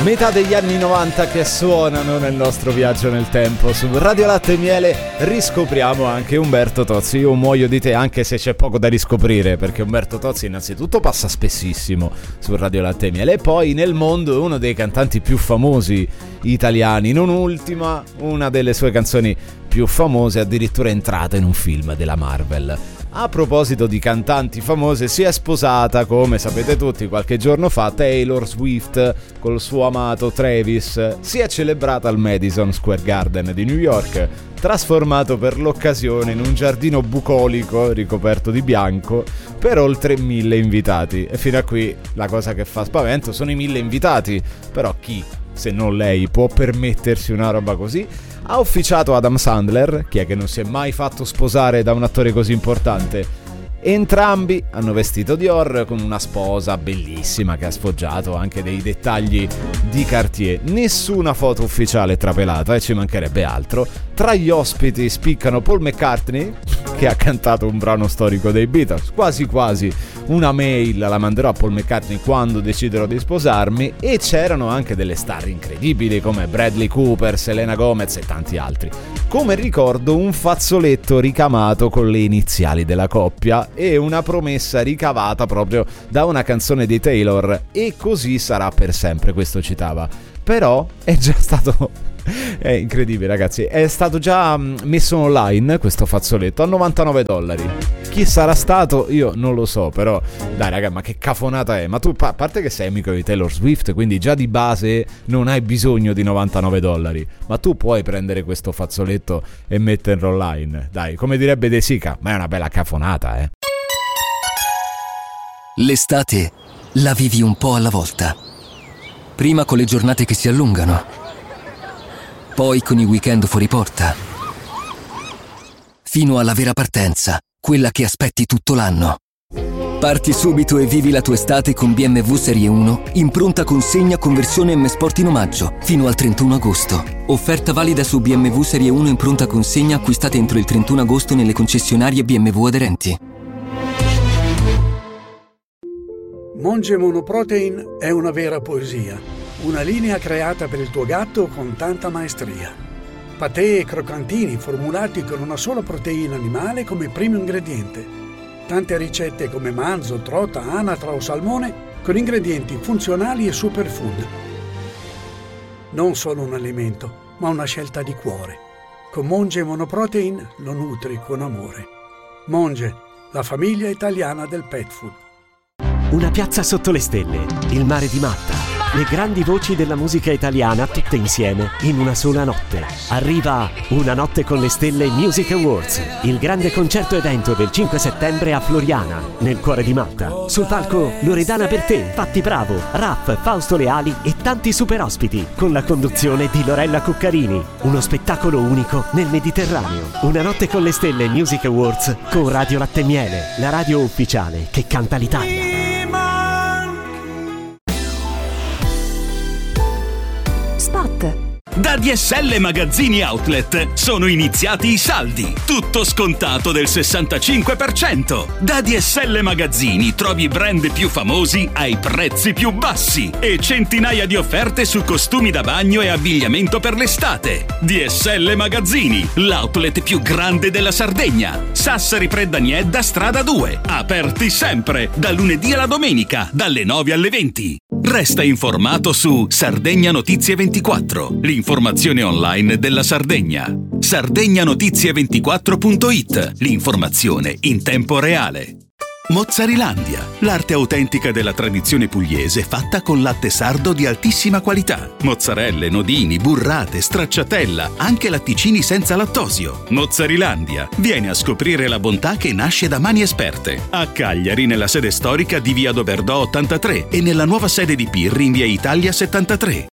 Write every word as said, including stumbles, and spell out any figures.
Metà degli anni novanta che suonano nel nostro viaggio nel tempo. Su Radio Latte e Miele riscopriamo anche Umberto Tozzi. Io muoio di te, anche se c'è poco da riscoprire, perché Umberto Tozzi innanzitutto passa spessissimo su Radio Latte e Miele, e poi nel mondo è uno dei cantanti più famosi italiani. Non ultima, una delle sue canzoni più famose addirittura è entrata in un film della Marvel. A proposito di cantanti famose, si è sposata, come sapete tutti, qualche giorno fa Taylor Swift col suo amato Travis. Si è celebrata al Madison Square Garden di New York, trasformato per l'occasione in un giardino bucolico ricoperto di bianco per oltre mille invitati. E fino a qui la cosa che fa spavento sono i mille invitati, però chi, se non lei, può permettersi una roba così? Ha officiato Adam Sandler, chi è che non si è mai fatto sposare da un attore così importante. Entrambi hanno vestito Dior con una sposa bellissima che ha sfoggiato anche dei dettagli di Cartier. Nessuna foto ufficiale trapelata, e ci mancherebbe altro. Tra gli ospiti spiccano Paul McCartney, che ha cantato un brano storico dei Beatles. Quasi quasi una mail la manderò a Paul McCartney quando deciderò di sposarmi. E c'erano anche delle star incredibili come Bradley Cooper, Selena Gomez e tanti altri. Come ricordo, un fazzoletto ricamato con le iniziali della coppia e una promessa ricavata proprio da una canzone di Taylor. E così sarà per sempre, questo citava. Però è già stato... è incredibile, ragazzi, è stato già messo online questo fazzoletto a novantanove dollari. Chi sarà stato io non lo so, però dai raga, ma che cafonata è? Ma tu, a parte che sei amico di Taylor Swift, quindi già di base non hai bisogno di novantanove dollari, ma tu puoi prendere questo fazzoletto e metterlo online. Dai, come direbbe De Sica, ma è una bella cafonata, eh. L'estate la vivi un po' alla volta. Prima con le giornate che si allungano, poi con i weekend fuori porta, fino alla vera partenza, quella che aspetti tutto l'anno. Parti subito e vivi la tua estate con B M W Serie uno in pronta consegna con versione M Sport in omaggio fino al trentuno agosto. Offerta valida su B M W Serie uno in pronta consegna acquistate entro il trentuno agosto nelle concessionarie B M W aderenti. Monge Monoprotein è una vera poesia, una linea creata per il tuo gatto con tanta maestria. Patè e croccantini formulati con una sola proteina animale come primo ingrediente. Tante ricette come manzo, trota, anatra o salmone con ingredienti funzionali e superfood. Non solo un alimento, ma una scelta di cuore. Con Monge Monoprotein lo nutri con amore. Monge, la famiglia italiana del pet food. Una piazza sotto le stelle, il mare di Matta, le grandi voci della musica italiana tutte insieme in una sola notte. Arriva Una notte con le stelle Music Awards, il grande concerto evento del cinque settembre a Floriana, nel cuore di Matta. Sul palco Loredana Bertè, Fatti Bravo, Raff, Fausto Leali e tanti super ospiti, con la conduzione di Lorella Cuccarini. Uno spettacolo unico nel Mediterraneo. Una notte con le stelle Music Awards con Radio Latte e Miele, la radio ufficiale che canta l'Italia. Spot. Da D S L Magazzini Outlet sono iniziati i saldi, tutto scontato del sessantacinque per cento. Da D S L Magazzini trovi i brand più famosi ai prezzi più bassi e centinaia di offerte su costumi da bagno e abbigliamento per l'estate. D S L Magazzini, l'outlet più grande della Sardegna. Sassari Preddaniedda, strada due, aperti sempre, da lunedì alla domenica, dalle nove alle venti. Resta informato su Sardegna Notizie ventiquattro, l'informazione online della Sardegna. sardegna notizie ventiquattro punto it, l'informazione in tempo reale. Mozzarilandia, l'arte autentica della tradizione pugliese fatta con latte sardo di altissima qualità. Mozzarelle, nodini, burrate, stracciatella, anche latticini senza lattosio. Mozzarilandia, vieni a scoprire la bontà che nasce da mani esperte. A Cagliari, nella sede storica di via Doberdò ottantatré e nella nuova sede di Pirri in via Italia settantatré.